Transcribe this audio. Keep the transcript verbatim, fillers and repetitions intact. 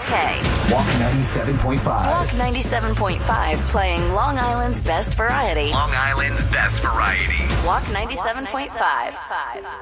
K. Walk ninety-seven point five. Walk ninety-seven point five, playing Long Island's best variety. Long Island's best variety. Walk ninety-seven point five.